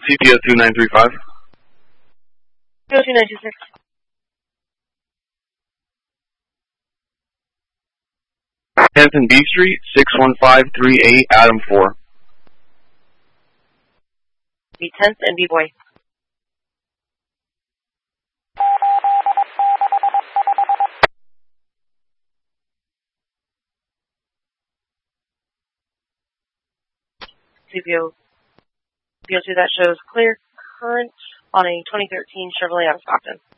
CPO 2935. CPO 2926. Hampton B Street, 61538, Adam 4. Be 10th and B-Boy. CPO 2 that shows clear current on a 2013 Chevrolet out of Stockton.